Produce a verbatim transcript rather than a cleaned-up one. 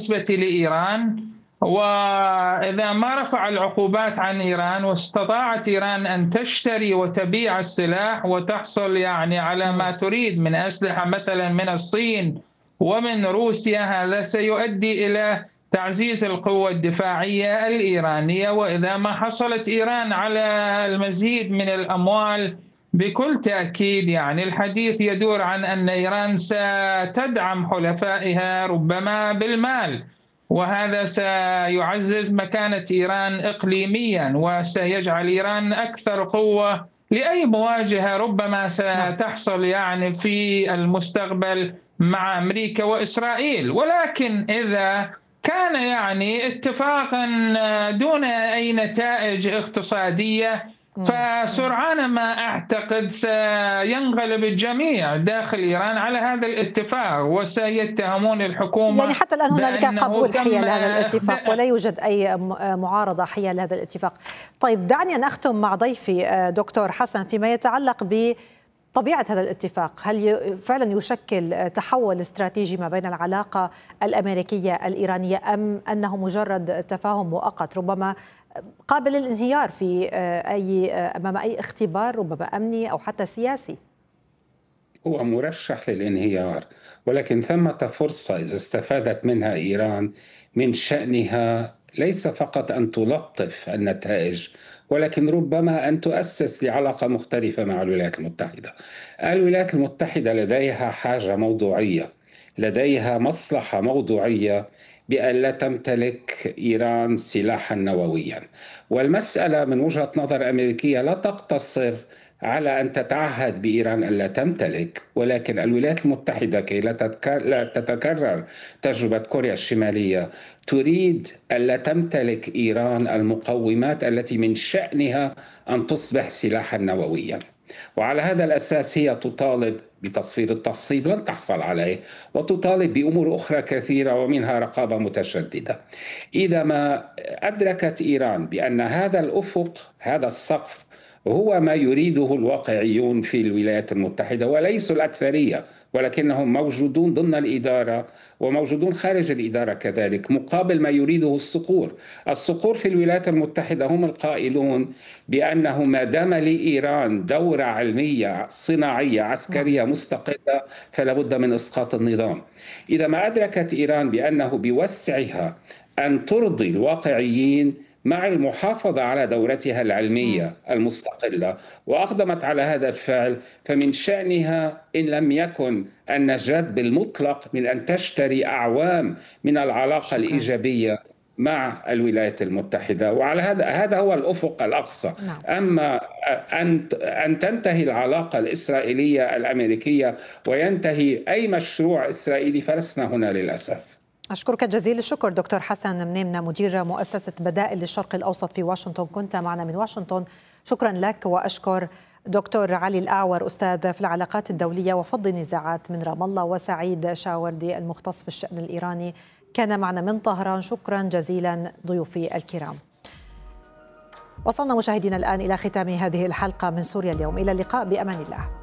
بالنسبة لإيران، وإذا ما رفع العقوبات عن إيران واستطاعت إيران أن تشتري وتبيع السلاح وتحصل يعني على ما تريد من أسلحة مثلا من الصين ومن روسيا، هذا سيؤدي إلى تعزيز القوة الدفاعية الإيرانية. وإذا ما حصلت إيران على المزيد من الأموال، بكل تأكيد يعني الحديث يدور عن أن إيران ستدعم حلفائها ربما بالمال، وهذا سيعزز مكانة إيران إقليميا وسيجعل إيران أكثر قوة لأي مواجهة ربما ستحصل يعني في المستقبل مع أمريكا وإسرائيل. ولكن إذا كان يعني اتفاقا دون أي نتائج اقتصادية، فسرعان ما أعتقد سينغلب الجميع داخل إيران على هذا الاتفاق وسيتهمون الحكومة. يعني حتى الآن هنالك قبول حيال هذا الاتفاق ولا يوجد أي معارضة حيال هذا الاتفاق. طيب دعني أن أختم مع ضيفي دكتور حسن فيما يتعلق ب طبيعة هذا الاتفاق. هل فعلا يشكل تحول استراتيجي ما بين العلاقة الأمريكية الإيرانية أم أنه مجرد تفاهم مؤقت ربما قابل للانهيار في أي أمام أي اختبار ربما أمني أو حتى سياسي؟ هو مرشح للانهيار، ولكن ثمة فرصة إذا استفادت منها إيران من شأنها ليس فقط أن تلطف النتائج، ولكن ربما أن تؤسس لعلاقة مختلفة مع الولايات المتحدة. الولايات المتحدة لديها حاجة موضوعية، لديها مصلحة موضوعية بأن لا تمتلك إيران سلاحا نوويا، والمسألة من وجهة نظر أمريكية لا تقتصر على أن تتعهد بإيران ألا تمتلك، ولكن الولايات المتحدة كي لا تتكرر تجربة كوريا الشمالية تريد ألا تمتلك إيران المقومات التي من شأنها أن تصبح سلاحا نوويا. وعلى هذا الأساس هي تطالب بتصفير التخصيب، لن تحصل عليه، وتطالب بأمور أخرى كثيرة ومنها رقابة متشددة. إذا ما أدركت إيران بأن هذا الأفق، هذا السقف، هو ما يريده الواقعيون في الولايات المتحدة وليسوا الأكثرية، ولكنهم موجودون ضمن الإدارة وموجودون خارج الإدارة كذلك، مقابل ما يريده الصقور. الصقور في الولايات المتحدة هم القائلون بأنه ما دام لإيران دورة علمية صناعية عسكرية مستقلة فلا بد من إسقاط النظام. إذا ما أدركت إيران بأنه بوسعها أن ترضي الواقعيين مع المحافظة على دورتها العلمية المستقلة وأقدمت على هذا الفعل، فمن شأنها إن لم يكن النجاة بالمطلق من أن تشتري أعوام من العلاقة شكرا. الإيجابية مع الولايات المتحدة. وعلى هذا هذا هو الأفق الأقصى. نعم. أما أن أن تنتهي العلاقة الإسرائيلية الأمريكية وينتهي أي مشروع إسرائيلي فلسنا هنا للأسف. أشكرك جزيل الشكر دكتور حسن منيمنة، مدير مؤسسة بدائل للشرق الأوسط في واشنطن، كنت معنا من واشنطن. شكرا لك. وأشكر دكتور علي الأعور أستاذ في العلاقات الدولية وفض النزاعات من رام الله، وسعيد شاوردي المختص في الشأن الإيراني كان معنا من طهران. شكرا جزيلا ضيوفي الكرام. وصلنا مشاهدينا الآن إلى ختام هذه الحلقة من سوريا اليوم. إلى اللقاء بأمان الله.